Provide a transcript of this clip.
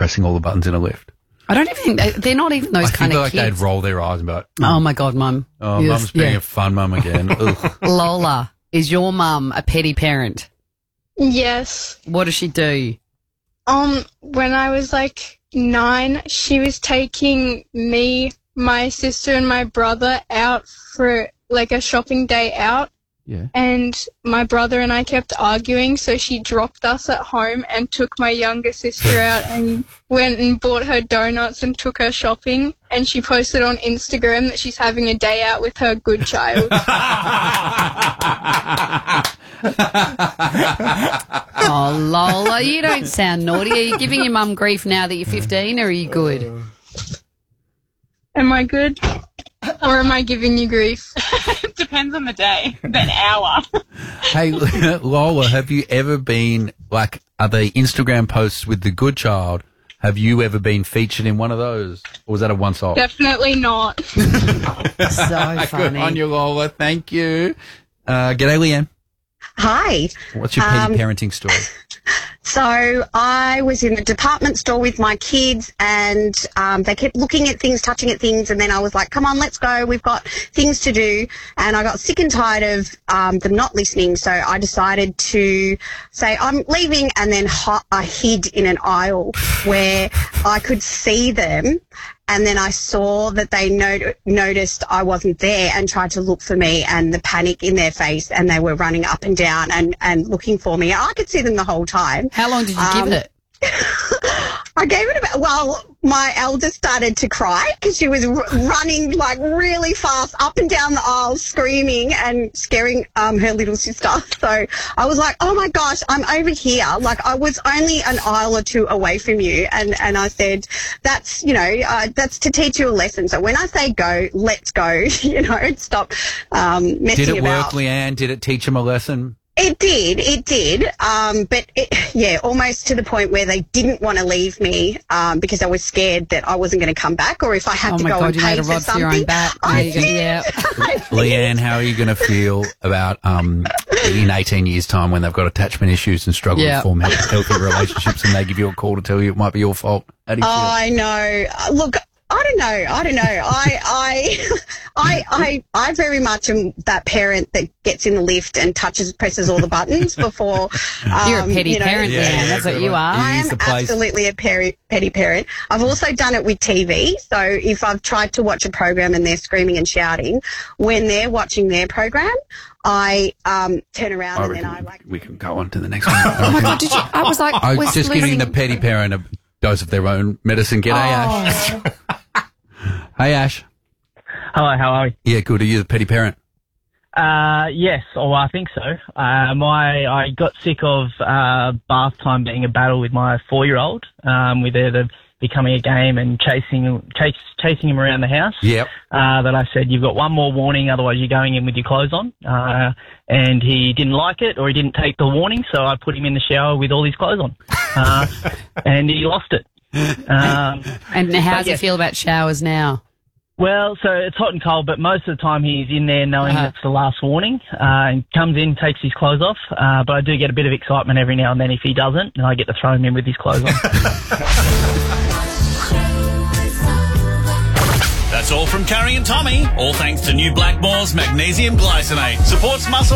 pressing all the buttons in a lift. I don't even think they're not even those kind of like kids. they'd roll their eyes and be like, Oh, my God, Mum. oh, Yes, Mum's being a fun mum again. Ugh. Lola, is your mum a petty parent? Yes. What does she do? When I was like 9, she was taking me, my sister and my brother out for like a shopping day out. Yeah. And my brother and I kept arguing, so she dropped us at home and took my younger sister out and went and bought her donuts and took her shopping. And she posted on Instagram that she's having a day out with her good child. Oh, Lola, you don't sound naughty. Are you giving your mum grief now that you're 15, or are you good? Am I good? Or am I giving you grief? Depends on the day, the hour. Hey, Lola, have you ever been, like, are they Instagram posts with the good child? Have you ever been featured in one of those? Or was that a once-off? Definitely not. So Good funny. on you, Lola. Thank you. G'day, Leanne. Hi. What's your petty parenting story? So I was in the department store with my kids and they kept looking at things, touching at things, and then I was like, come on, let's go. We've got things to do. And I got sick and tired of them not listening, so I decided to say, I'm leaving, and then I hid in an aisle where I could see them. And then I saw that they noticed I wasn't there and tried to look for me, and the panic in their face, and they were running up and down and looking for me. I could see them the whole time. How long did you give it? I gave it my eldest started to cry because she was running like really fast up and down the aisle screaming and scaring her little sister. So I was like, oh my gosh, I'm over here. Like I was only an aisle or two away from you. And I said, that's to teach you a lesson. So when I say go, let's go, stop messing about. Did it work, Leanne? Did it teach him a lesson? It did. But almost to the point where they didn't want to leave me because I was scared that I wasn't going to come back, or if I had to go and pay for something. You made a rod for your own back. Yeah. Leanne, how are you going to feel about in 18 years' time when they've got attachment issues and struggle to form healthy relationships, and they give you a call to tell you it might be your fault? How do you feel? I know. Look, I don't know. I very much am that parent that gets in the lift and presses all the buttons before. You're a petty parent, Leanne. That's what you are. I am absolutely a petty parent. I've also done it with TV. So if I've tried to watch a program and they're screaming and shouting, when they're watching their program, I turn around and then we can go on to the next one. Oh my God! I was like, I was just giving the petty parent a dose of their own medicine. G'day, Ash. Hey, Ash. Hello, how are you? Yeah, good. Are you the petty parent? Yes, I think so. I got sick of bath time being a battle with my 4-year-old, with either becoming a game and chasing him around the house. Yep. That I said, you've got one more warning, otherwise you're going in with your clothes on. And he didn't like it, or he didn't take the warning, so I put him in the shower with all his clothes on. And he lost it. And how does he feel about showers now? Well, so it's hot and cold, but most of the time he's in there knowing it's the last warning, and comes in, takes his clothes off. But I do get a bit of excitement every now and then if he doesn't, and I get to throw him in with his clothes on. That's all from Carrie and Tommy. All thanks to New Blackmore's Magnesium Glycinate. Supports muscle